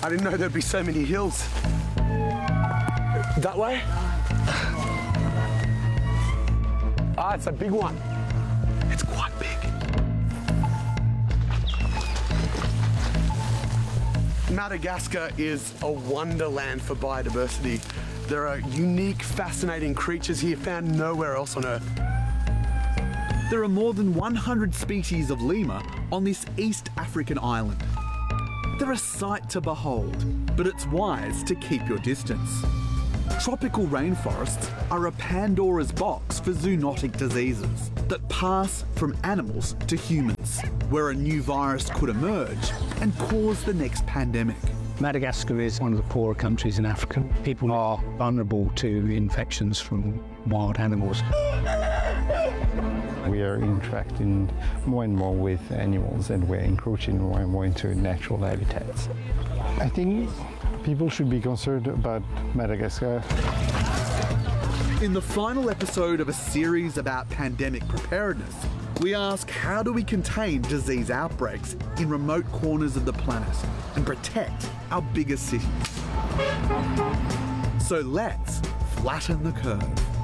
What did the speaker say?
I didn't know there'd be so many hills. That way? Ah, it's a big one. It's quite big. Madagascar is a wonderland for biodiversity. There are unique, fascinating creatures here found nowhere else on Earth. There are more than 100 species of lemur on this East African island. They're a sight to behold, but it's wise to keep your distance. Tropical rainforests are a Pandora's box for zoonotic diseases that pass from animals to humans, where a new virus could emerge and cause the next pandemic. Madagascar is one of the poorer countries in Africa. People are vulnerable to infections from wild animals. We are interacting more and more with animals, and we're encroaching more and more into natural habitats. I think people should be concerned about Madagascar. In the final episode of a series about pandemic preparedness, we ask, how do we contain disease outbreaks in remote corners of the planet and protect our biggest cities? So let's flatten the curve.